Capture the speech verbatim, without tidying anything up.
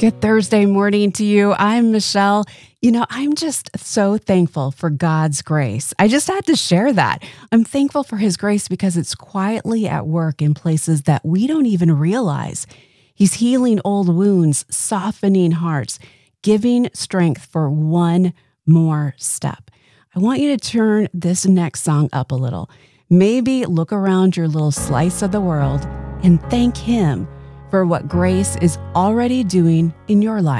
Good Thursday morning to you. I'm Michelle. You know, I'm just so thankful for God's grace. I just had to share that. I'm thankful for His grace because it's quietly at work in places that we don't even realize. He's healing old wounds, softening hearts, giving strength for one more step. I want you to turn this next song up a little. Maybe look around your little slice of the world and thank Him for what grace is already doing in your life.